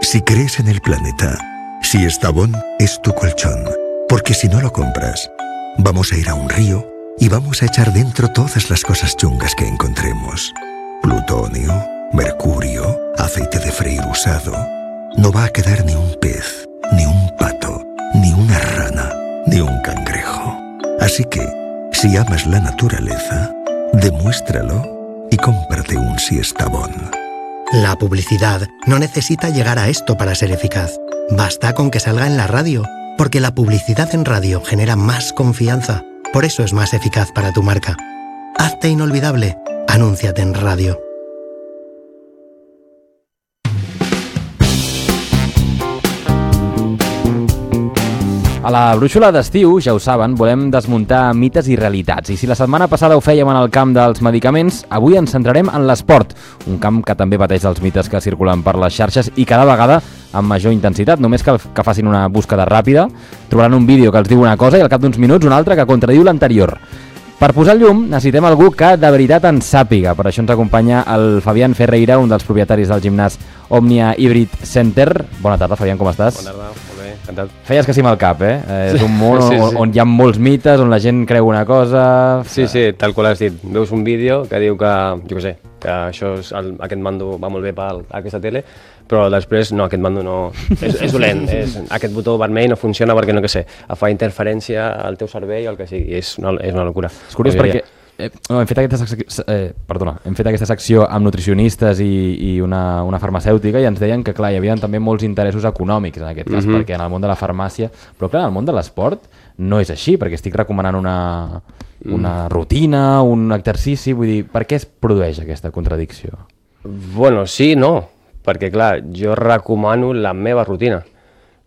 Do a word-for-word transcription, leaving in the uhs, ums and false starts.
Si crees en el planeta, si Estavón es tu colchón, porque si no lo compras, vamos a ir a un río y vamos a echar dentro todas las cosas chungas que encontremos. Plutonio, mercurio, aceite de freír usado. No va a quedar ni un pez, ni un pato, ni una rana, ni un cangrejo. Así que, si amas la naturaleza, demuéstralo y cómprate un Siestabón. La publicidad no necesita llegar a esto para ser eficaz. Basta con que salga en la radio, porque la publicidad en radio genera más confianza. Por eso es más eficaz para tu marca. Hazte inolvidable. Anúnciate en radio. A la brúixola d'estiu, ja ho saben, volem desmuntar mites i realitats. I si la setmana passada ho fèiem en el camp dels medicaments, avui ens centrarem en l'esport, un camp que també pateix els mites que circulen per les xarxes i cada vegada amb major intensitat. Només cal que facin una búsqueda ràpida, trobaran un vídeo que els diu una cosa i al cap d'uns minuts un altre que contradiu l'anterior. Per posar el llum necessitem algú que de veritat en sàpiga. Per això ens acompanya el Fabián Ferreira, un dels propietaris del gimnàs Omnia Hybrid Center. Bona tarda, Fabián, com estàs? Bona tarda, molt bé, encantat. Feies que sí amb el cap, eh? eh és un món sí, sí, on, sí. on hi ha molts mites, on la gent creu una cosa... Sí, sí, tal qual has dit. Veus un vídeo que diu que, jo què sé, que això és el, aquest mando va molt bé per aquesta tele, però després, no, aquest mando no... És, és dolent, és, aquest botó vermell no funciona perquè, no què sé, fa interferència al teu cervell o el que sigui, és una, és una locura. És curiós perquè eh, no, hem, fet aquesta secció, eh, perdona, hem fet aquesta secció amb nutricionistes i, i una, una farmacèutica i ens deien que, clar, hi havia també molts interessos econòmics en aquest cas, mm-hmm. perquè en el món de la farmàcia... Però, clar, en el món de l'esport no és així, perquè estic recomanant una, una mm. rutina, un exercici, vull dir, per què es produeix aquesta contradicció? Bueno, sí, no, perquè, clar, jo recomano la meva rutina.